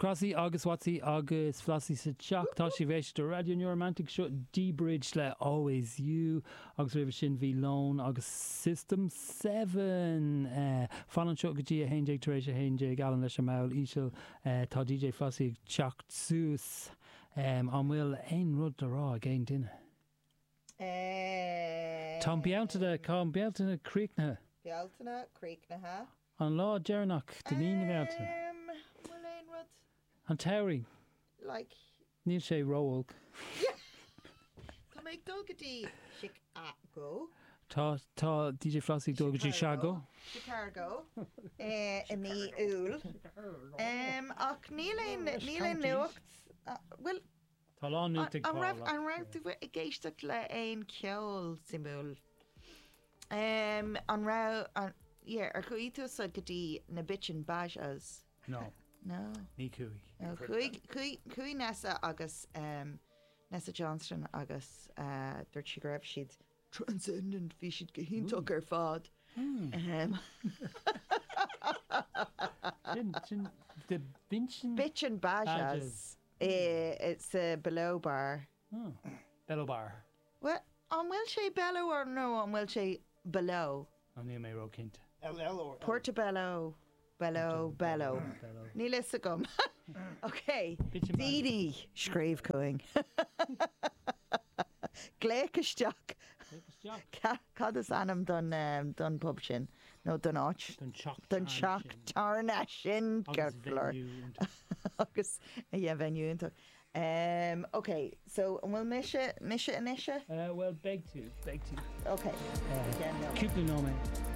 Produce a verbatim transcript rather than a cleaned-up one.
Crossy agus Watsy agus Flossie sa teach tá sí bhéis do Radio New Romantic seo D-Bridge le Always You agus rih sin bhí lón agus System seven uh, Fallan seo go dtí a héinjé taréis a héinjé galan leis a máil ísil uh, tá D J Flossie teach sús um, an bhfuil ein rud a rá a géin duine. Tá bealta de cá bealta na críicne. Bealta na críicne ha. An lá Jeranach de nína bealta. Bhfuil ein rud. An tairí. Like. Níl sé róil. Tá méid dulgadí sic a go. Tá tá D J Flossie dulgadí Chicago. Chicago. Eh in mí úl. Um ach níl ein níl ein nuacht. Well Tá lá nuachtaigh An raibh an raibh tú i ggéisteach le ein ceol simúl. Um an raibh an yeah ar chuí tú sa gotí na bitchin bajas. No. No. Ní cúig. No, cúig cúig cúig Nessa agus um Nessa Johnston agus uh dúirt si go raibh siad transcendent bhí siad go hinntaach ar fad. Um Sin sin the bitchin bitchin bajas. Eh, it's a below bar. Oh. Bellow bar. Well, on will she bellow or no on will she below? An ní mé ro cinnte. Portobello, bellow, bellow. Ní lisa gum. Okay. Didi, scríb going. Gléisteach. Cad is anam done um, done pub sin. No done arch. Done chock. Done chock. Tarna sin. Gertler. Agus yeah venue into. Um okay, so we'll miss it miss it and miss it. Uh well beg to beg to. Okay. Uh, Keep the no man.